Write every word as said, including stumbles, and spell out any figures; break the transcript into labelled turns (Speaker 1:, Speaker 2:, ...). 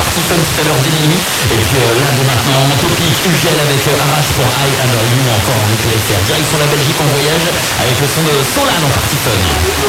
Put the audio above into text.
Speaker 1: Partifun tout à l'heure d'Enemy. Et puis euh, là de maintenant, Topic, U G L avec euh, Arrache pour I Under You, encore en Nuclear. Direction la Belgique en voyage avec le son de Solan en Partifun.